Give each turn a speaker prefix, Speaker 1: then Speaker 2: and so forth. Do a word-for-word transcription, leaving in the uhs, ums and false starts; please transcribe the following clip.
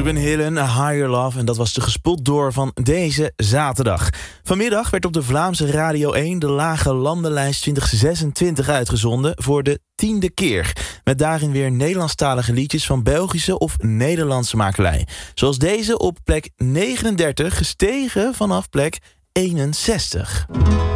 Speaker 1: Ruben Hillen, Higher Love. En dat was de gespot door van deze zaterdag. Vanmiddag werd op de Vlaamse Radio één de Lage Landenlijst twintig zesentwintig uitgezonden voor de tiende keer. Met daarin weer Nederlandstalige liedjes van Belgische of Nederlandse makelij. Zoals deze op plek negenendertig, gestegen vanaf plek eenenzestig.